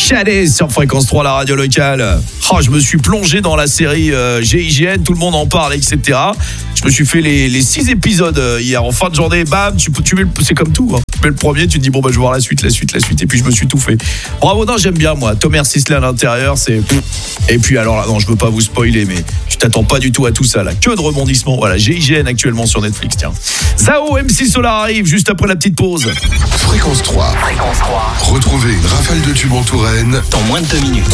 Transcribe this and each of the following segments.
Shadé sur Fréquence 3, la radio locale. Je me suis plongé dans la série GIGN, tout le monde en parle, etc. Je me suis fait les 6 épisodes hier en fin de journée. Bam, tu mets c'est comme tout. Hein. Tu mets le premier, tu te dis bon bah je vais voir la suite. Et puis je me suis tout fait. Bravo, non, j'aime bien moi. Thomas Sisley à l'intérieur, c'est. Et puis alors là, non, je veux pas vous spoiler, mais tu t'attends pas du tout à tout ça là. Que de rebondissements. Voilà, GIGN actuellement sur Netflix. Tiens. Zao, MC Solar arrive juste après la petite pause. Fréquence 3. Retrouvez une rafale de tubes en Touraine dans moins de 2 minutes.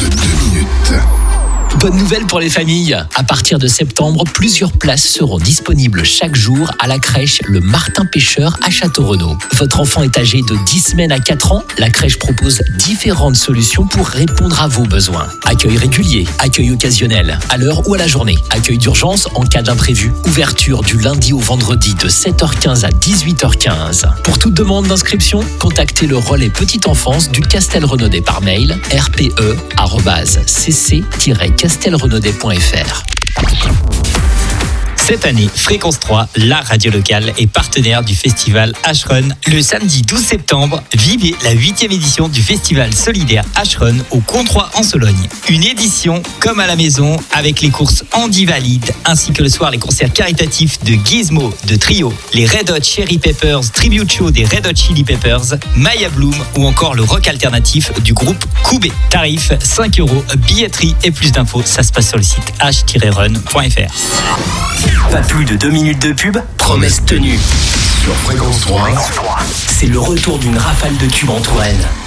Bonne nouvelle pour les familles. À partir de septembre, plusieurs places seront disponibles chaque jour à la crèche Le Martin Pêcheur à Château-Renaud. Votre enfant est âgé de 10 semaines à 4 ans. La crèche propose différentes solutions pour répondre à vos besoins. Accueil régulier, accueil occasionnel, à l'heure ou à la journée. Accueil d'urgence en cas d'imprévu. Ouverture du lundi au vendredi de 7h15 à 18h15. Pour toute demande d'inscription, contactez le relais petite enfance du Castelrenaudet par mail rpe@cc-castelrenaudet.fr. Cette année, Fréquence 3, la radio locale, est partenaire du festival H-Run. Le samedi 12 septembre, vivez la 8e édition du festival solidaire H-Run au Comtrois en Sologne. Une édition comme à la maison, avec les courses Andy Valide, ainsi que le soir les concerts caritatifs de Gizmo, de Trio, les Red Hot Chili Peppers, Tribute Show des Red Hot Chili Peppers, Maya Bloom ou encore le rock alternatif du groupe Koubé. Tarif 5 €, billetterie et plus d'infos, ça se passe sur le site h-run.fr. Pas plus de 2 minutes de pub, promesse tenue. sur Fréquence 3. C'est le retour d'une rafale de tubes en Touraine.